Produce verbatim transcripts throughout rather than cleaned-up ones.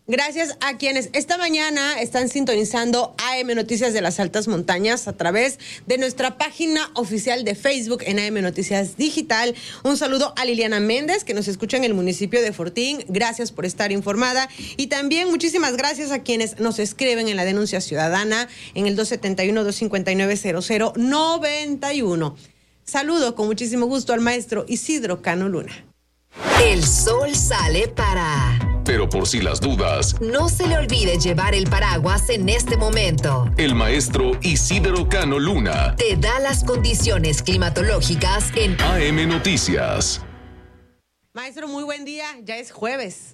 Gracias a quienes esta mañana están sintonizando A M Noticias de las Altas Montañas a través de nuestra página oficial de Facebook en A M Noticias Digital. Un saludo a Liliana Méndez, que nos escucha en el municipio de Fortín. Gracias por estar informada. Y también muchísimas gracias a quienes nos escriben en la denuncia ciudadana en el dos siete uno, dos cinco nueve, cero cero nueve uno. Saludo con muchísimo gusto al maestro Isidro Cano Luna. El sol sale para... Pero por si las dudas, no se le olvide llevar el paraguas en este momento. El maestro Isidro Cano Luna te da las condiciones climatológicas en A M Noticias. Maestro, muy buen día, ya es jueves.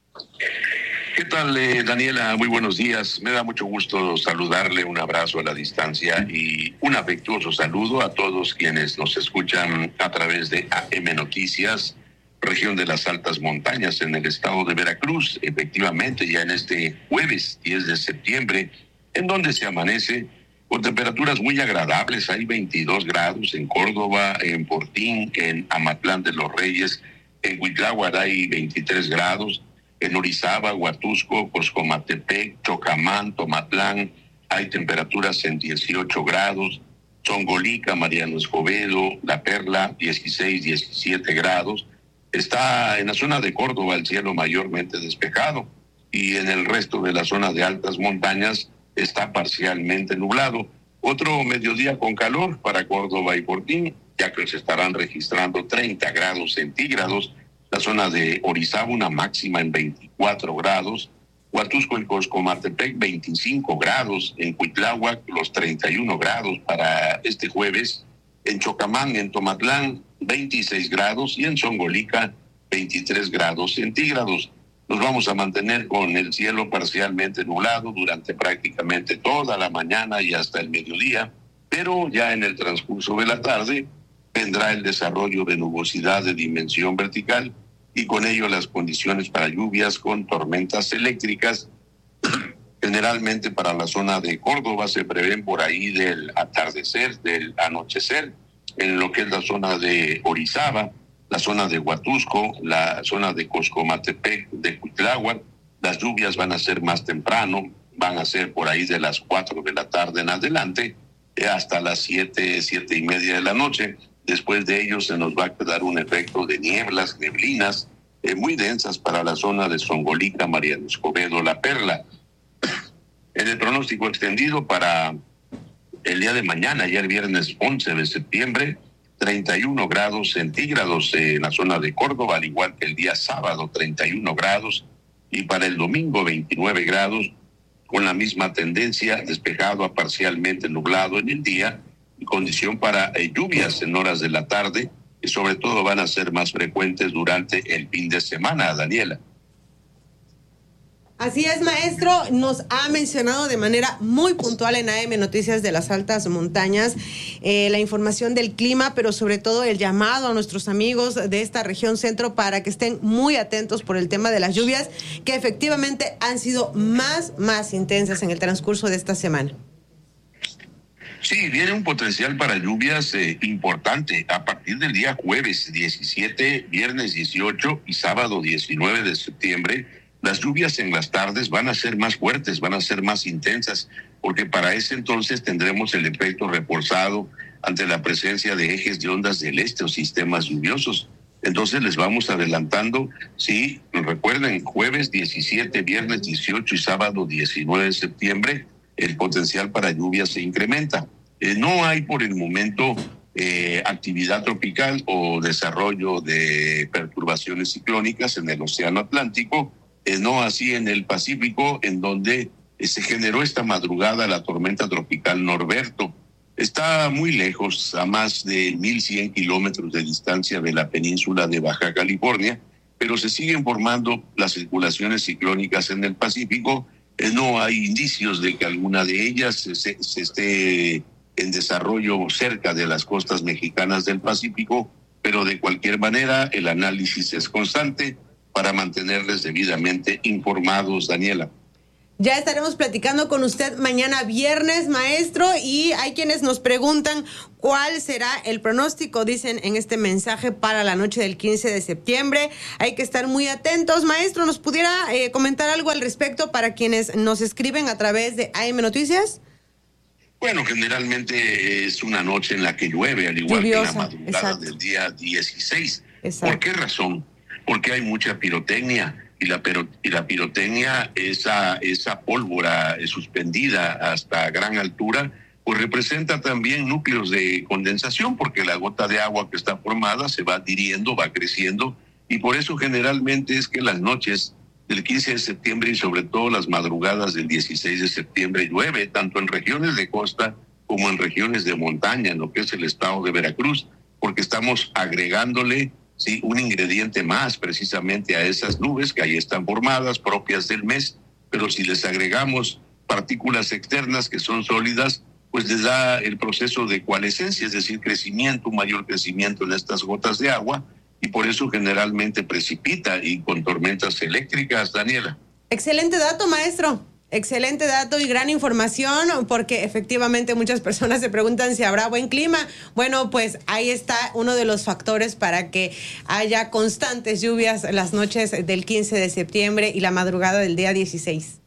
¿Qué tal, eh, Daniela? Muy buenos días. Me da mucho gusto saludarle, un abrazo a la distancia y un afectuoso saludo a todos quienes nos escuchan a través de A M Noticias, región de las Altas Montañas en el estado de Veracruz. Efectivamente, ya en este jueves diez de septiembre, en donde se amanece con temperaturas muy agradables. Hay veintidós grados en Córdoba, en Fortín, en Amatlán de los Reyes, en Huitláhuac hay veintitrés grados, en Orizaba, Huatusco, Coscomatepec, Chocamán, Tomatlán hay temperaturas en dieciocho grados, Zongolica, Mariano Escobedo, La Perla, dieciséis, diecisiete grados. Está en la zona de Córdoba el cielo mayormente despejado y en el resto de la zona de altas montañas está parcialmente nublado. Otro mediodía con calor para Córdoba y Fortín, ya que se estarán registrando treinta grados centígrados. La zona de Orizaba una máxima en veinticuatro grados. Huatusco y Coscomatepec veinticinco grados. En Huitláhuac los treinta y uno grados para este jueves. En Chocamán, en Tomatlán, veintiséis grados y en Zongolica, veintitrés grados centígrados. Nos vamos a mantener con el cielo parcialmente nublado durante prácticamente toda la mañana y hasta el mediodía, pero ya en el transcurso de la tarde vendrá el desarrollo de nubosidad de dimensión vertical y con ello las condiciones para lluvias con tormentas eléctricas. Generalmente para la zona de Córdoba se prevén por ahí del atardecer, del anochecer, en lo que es la zona de Orizaba, la zona de Huatusco, la zona de Coscomatepec, de Huitláhuac. Las lluvias van a ser más temprano, van a ser por ahí de las cuatro de la tarde en adelante, hasta las siete, siete y media de la noche. Después de ello se nos va a quedar un efecto de nieblas, neblinas, eh, muy densas para la zona de Zongolica, Mariano Escobedo, La Perla. En el pronóstico extendido para el día de mañana, ya el viernes once de septiembre, treinta y uno grados centígrados en la zona de Córdoba, al igual que el día sábado, treinta y uno grados, y para el domingo, veintinueve grados, con la misma tendencia, despejado a parcialmente nublado en el día, y condición para eh, lluvias en horas de la tarde, que sobre todo van a ser más frecuentes durante el fin de semana, Daniela. Así es, maestro, nos ha mencionado de manera muy puntual en A M Noticias de las Altas Montañas eh, la información del clima, pero sobre todo el llamado a nuestros amigos de esta región centro para que estén muy atentos por el tema de las lluvias, que efectivamente han sido más, más intensas en el transcurso de esta semana. Sí, viene un potencial para lluvias eh, importante a partir del día jueves diecisiete, viernes dieciocho y sábado diecinueve de septiembre. Las lluvias en las tardes van a ser más fuertes, van a ser más intensas, porque para ese entonces tendremos el efecto reforzado ante la presencia de ejes de ondas del este o sistemas lluviosos. Entonces les vamos adelantando, sí, recuerden, jueves diecisiete, viernes dieciocho y sábado diecinueve de septiembre, el potencial para lluvias se incrementa. Eh, no hay por el momento eh, actividad tropical o desarrollo de perturbaciones ciclónicas en el Océano Atlántico, Eh, no así en el Pacífico, en donde eh, se generó esta madrugada la tormenta tropical Norberto. Está muy lejos, a más de mil cien kilómetros de distancia de la península de Baja California, pero se siguen formando las circulaciones ciclónicas en el Pacífico. Eh, no hay indicios de que alguna de ellas se, se esté en desarrollo cerca de las costas mexicanas del Pacífico, pero de cualquier manera el análisis es constante para mantenerles debidamente informados, Daniela. Ya estaremos platicando con usted mañana viernes, maestro, y hay quienes nos preguntan cuál será el pronóstico, dicen en este mensaje, para la noche del quince de septiembre. Hay que estar muy atentos. Maestro, ¿nos pudiera eh, comentar algo al respecto para quienes nos escriben a través de A M Noticias? Bueno, generalmente es una noche en la que llueve, al igual Lluviosa, que la madrugada exacto. del día dieciséis. Exacto. ¿Por qué razón? Porque hay mucha pirotecnia. Y la, pero, y la pirotecnia, esa, esa pólvora suspendida hasta gran altura, pues representa también núcleos de condensación, porque la gota de agua que está formada se va adhiriendo, va creciendo, y por eso generalmente es que las noches del quince de septiembre y sobre todo las madrugadas del dieciséis de septiembre llueve, tanto en regiones de costa como en regiones de montaña, en lo que es el estado de Veracruz, porque estamos agregándole sí, un ingrediente más precisamente a esas nubes que ahí están formadas, propias del mes, pero si les agregamos partículas externas que son sólidas, pues les da el proceso de coalescencia, es decir, crecimiento, un mayor crecimiento en estas gotas de agua, y por eso generalmente precipita y con tormentas eléctricas, Daniela. Excelente dato, maestro. Excelente dato y gran información, porque efectivamente muchas personas se preguntan si habrá buen clima. Bueno, pues ahí está uno de los factores para que haya constantes lluvias las noches del quince de septiembre y la madrugada del día dieciséis.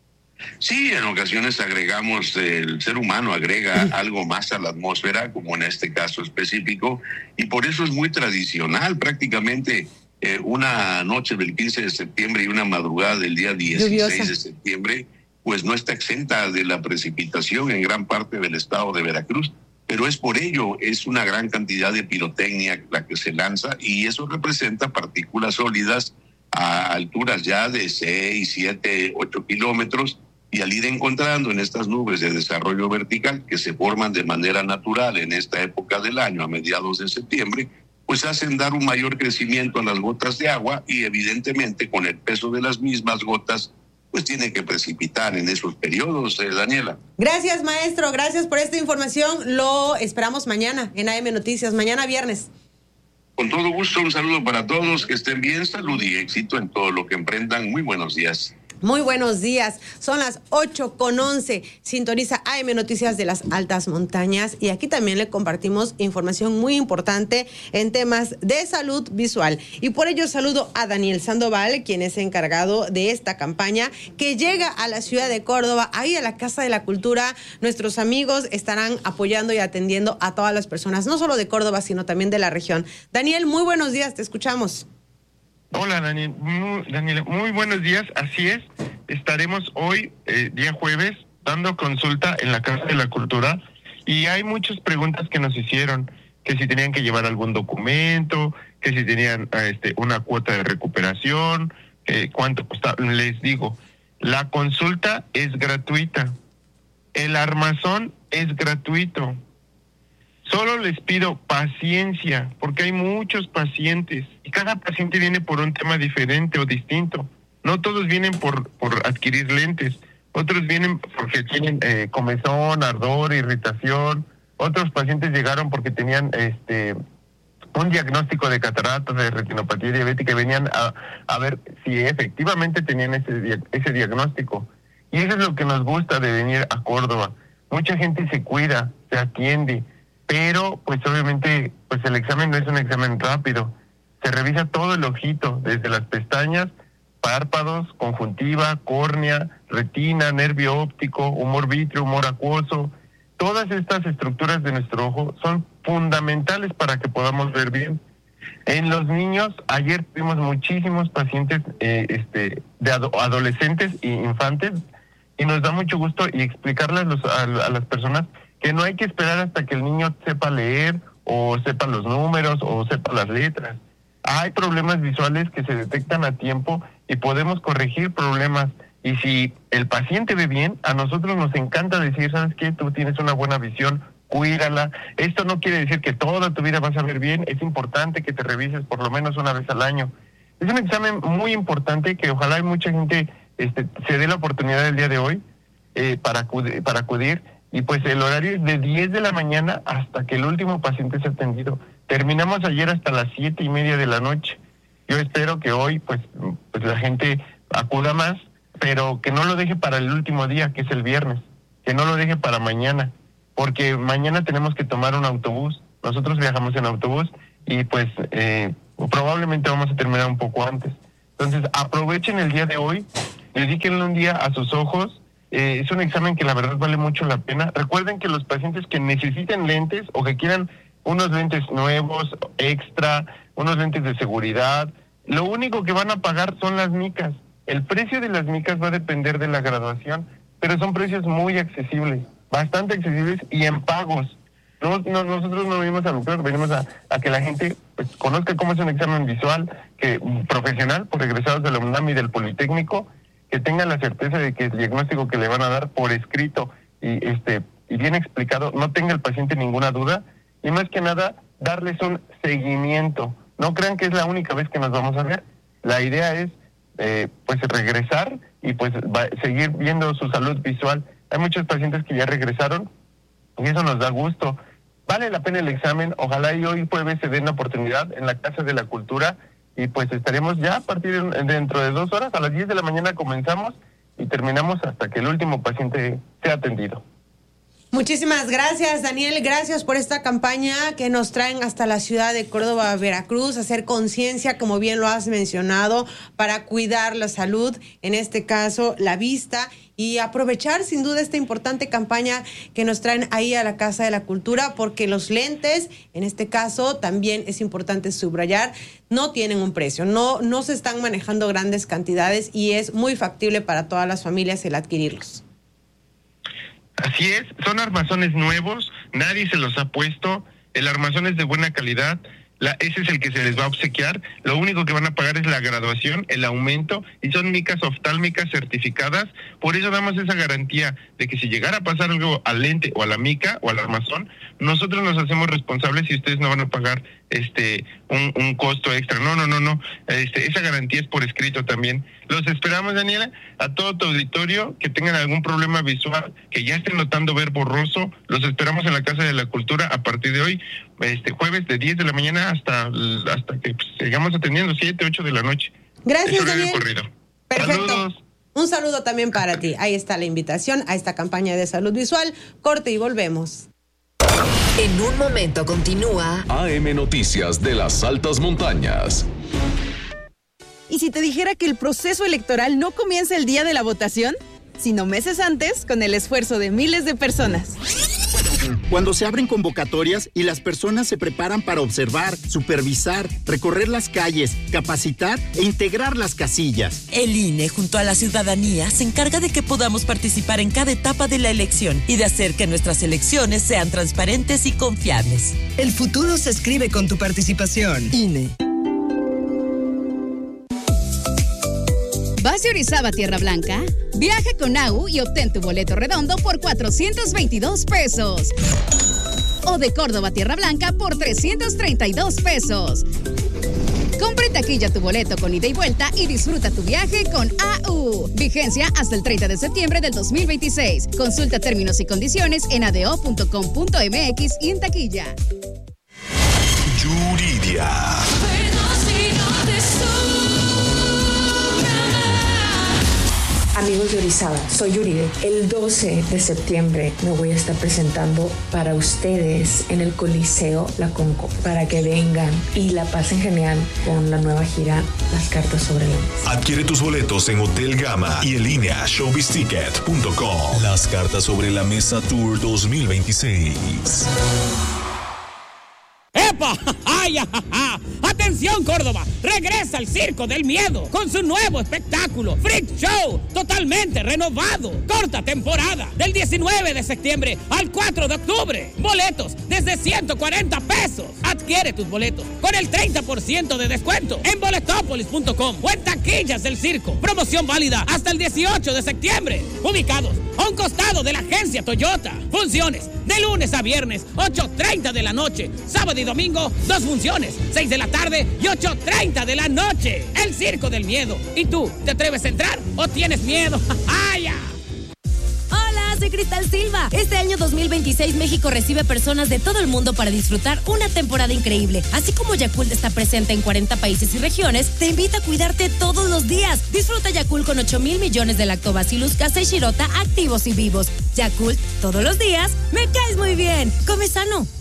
Sí, en ocasiones agregamos, el ser humano agrega sí. algo más a la atmósfera, como en este caso específico, y por eso es muy tradicional prácticamente. Eh, una noche del quince de septiembre y una madrugada del día dieciséis Lluviosa. de septiembre, pues no está exenta de la precipitación en gran parte del estado de Veracruz, pero es por ello, es una gran cantidad de pirotecnia la que se lanza, y eso representa partículas sólidas a alturas ya de seis, siete, ocho kilómetros, y al ir encontrando en estas nubes de desarrollo vertical que se forman de manera natural en esta época del año, a mediados de septiembre, pues hacen dar un mayor crecimiento a las gotas de agua, y evidentemente con el peso de las mismas gotas, pues tiene que precipitar en esos periodos, eh, Daniela. Gracias, maestro, gracias por esta información. Lo esperamos mañana en A M Noticias, mañana viernes. Con todo gusto, un saludo para todos, que estén bien, salud y éxito en todo lo que emprendan. Muy buenos días. Muy buenos días, son las ocho con once, sintoniza A M Noticias de las Altas Montañas, y aquí también le compartimos información muy importante en temas de salud visual, y por ello saludo a Daniel Sandoval, quien es encargado de esta campaña que llega a la ciudad de Córdoba, ahí a la Casa de la Cultura. Nuestros amigos estarán apoyando y atendiendo a todas las personas, no solo de Córdoba, sino también de la región. Daniel, muy buenos días, te escuchamos. Hola, Daniel. Muy, Daniel, muy buenos días. Así es, estaremos hoy, eh, día jueves, dando consulta en la Casa de la Cultura, y hay muchas preguntas que nos hicieron, que si tenían que llevar algún documento, que si tenían este, una cuota de recuperación, eh, cuánto costaba. Les digo, la consulta es gratuita, el armazón es gratuito. Solo les pido paciencia, porque hay muchos pacientes y cada paciente viene por un tema diferente o distinto. No todos vienen por, por adquirir lentes, otros vienen porque tienen eh, comezón, ardor, irritación. Otros pacientes llegaron porque tenían este un diagnóstico de cataratas, de retinopatía diabética, y venían a, a ver si efectivamente tenían ese, ese diagnóstico. Y eso es lo que nos gusta de venir a Córdoba. Mucha gente se cuida, se atiende, pero pues obviamente pues el examen no es un examen rápido. Se revisa todo el ojito, desde las pestañas, párpados, conjuntiva, córnea, retina, nervio óptico, humor vítreo, humor acuoso. Todas estas estructuras de nuestro ojo son fundamentales para que podamos ver bien. En los niños, ayer tuvimos muchísimos pacientes eh, este, de ado- adolescentes e infantes, y nos da mucho gusto y explicarles a, los, a, a las personas que no hay que esperar hasta que el niño sepa leer o sepa los números o sepa las letras. Hay problemas visuales que se detectan a tiempo y podemos corregir problemas. Y si el paciente ve bien, a nosotros nos encanta decir, ¿sabes qué? Tú tienes una buena visión, cuídala. Esto no quiere decir que toda tu vida vas a ver bien. Es importante que te revises por lo menos una vez al año. Es un examen muy importante que ojalá hay mucha gente este, se dé la oportunidad el día de hoy eh, para, acudir, para acudir. Y pues el horario es de diez de la mañana hasta que el último paciente sea atendido. Terminamos ayer hasta las siete y media de la noche. Yo espero que hoy pues, pues la gente acuda más pero que no lo deje para el último día, que es el viernes, que no lo deje para mañana, porque mañana tenemos que tomar un autobús. Nosotros viajamos en autobús y pues eh, probablemente vamos a terminar un poco antes. Entonces aprovechen el día de hoy, dedíquenle un día a sus ojos. Eh, es un examen que la verdad vale mucho la pena. Recuerden que los pacientes que necesiten lentes o que quieran unos lentes nuevos, extra, unos lentes de seguridad, lo único que van a pagar son las micas. El precio de las micas va a depender de la graduación, pero son precios muy accesibles, bastante accesibles y en pagos. No, no, nosotros no venimos a lucrar, venimos a, a que la gente pues, conozca cómo es un examen visual que profesional por egresados de la UNAM y del Politécnico, que tengan la certeza de que el diagnóstico que le van a dar por escrito y este y bien explicado, no tenga el paciente ninguna duda, y más que nada darles un seguimiento. No crean que es la única vez que nos vamos a ver. La idea es eh, pues regresar y pues va, seguir viendo su salud visual. Hay muchos pacientes que ya regresaron y eso nos da gusto. Vale la pena el examen, ojalá y hoy jueves se den la oportunidad en la Casa de la Cultura y pues estaremos ya a partir de, dentro de dos horas, a las diez de la mañana comenzamos y terminamos hasta que el último paciente sea atendido. Muchísimas gracias, Daniel. Gracias por esta campaña que nos traen hasta la ciudad de Córdoba, Veracruz, hacer conciencia, como bien lo has mencionado, para cuidar la salud, en este caso la vista, y aprovechar sin duda esta importante campaña que nos traen ahí a la Casa de la Cultura, porque los lentes, en este caso, también es importante subrayar, no tienen un precio, no, no se están manejando grandes cantidades y es muy factible para todas las familias el adquirirlos. Así es, son armazones nuevos, nadie se los ha puesto, el armazón es de buena calidad, la, ese es el que se les va a obsequiar, lo único que van a pagar es la graduación, el aumento, y son micas oftálmicas certificadas, por eso damos esa garantía de que si llegara a pasar algo al lente o a la mica o al armazón, nosotros nos hacemos responsables y ustedes no van a pagar este un, un costo extra. No, no, no, no, este, esa garantía es por escrito también. Los esperamos, Daniela, a todo tu auditorio que tengan algún problema visual, que ya estén notando ver borroso, los esperamos en la Casa de la Cultura a partir de hoy, este jueves de diez de la mañana hasta, hasta que pues, sigamos atendiendo, siete, ocho de la noche. Gracias, Daniel. Corrido. Perfecto. Saludos. Un saludo también para ti. Ahí está la invitación a esta campaña de salud visual. Corte y volvemos. En un momento continúa A M Noticias de las Altas Montañas. ¿Y si te dijera que el proceso electoral no comienza el día de la votación, sino meses antes, con el esfuerzo de miles de personas? Cuando se abren convocatorias y las personas se preparan para observar, supervisar, recorrer las calles, capacitar e integrar las casillas. El I N E, junto a la ciudadanía, se encarga de que podamos participar en cada etapa de la elección y de hacer que nuestras elecciones sean transparentes y confiables. El futuro se escribe con tu participación. I N E. ¿Vas de Orizaba a Tierra Blanca? Viaja con A U y obtén tu boleto redondo por cuatrocientos veintidós pesos. O de Córdoba a Tierra Blanca por trescientos treinta y dos pesos. Compra en taquilla tu boleto con ida y vuelta y disfruta tu viaje con A U. Vigencia hasta el treinta de septiembre del dos mil veintiséis. Consulta términos y condiciones en a d o punto com punto m x y en taquilla. Yuridia. Amigos de Orizaba, soy Yuride. El doce de septiembre me voy a estar presentando para ustedes en el Coliseo La Conco, para que vengan y la pasen genial con la nueva gira Las Cartas sobre la Mesa. Adquiere tus boletos en Hotel Gama y en línea showbiz ticket punto com. Las Cartas sobre la Mesa Tour dos mil veintiséis. ¡Epa! ¡Ay, ajaja! ¡Atención, Córdoba! Regresa el Circo del Miedo con su nuevo espectáculo, Freak Show, totalmente renovado. Corta temporada, del diecinueve de septiembre al cuatro de octubre. Boletos desde ciento cuarenta pesos. Adquiere tus boletos con el treinta por ciento de descuento en boletopolis punto com o en taquillas del circo. Promoción válida hasta el dieciocho de septiembre. Ubicados a un costado de la agencia Toyota. Funciones de lunes a viernes, ocho treinta de la noche. Sábado y domingo, dos funciones, seis de la tarde y ocho treinta de la noche. El Circo del Miedo. ¿Y tú, te atreves a entrar o tienes miedo? ¡Ay, ya! Hola, soy Cristal Silva. Este año dos mil veintiséis México recibe personas de todo el mundo para disfrutar una temporada increíble. Así como Yakult está presente en cuarenta países y regiones, te invita a cuidarte todos los días. Disfruta Yakult con ocho mil millones de lactobacillus casei shirota activos y vivos. Yakult, todos los días, me caes muy bien. Come sano.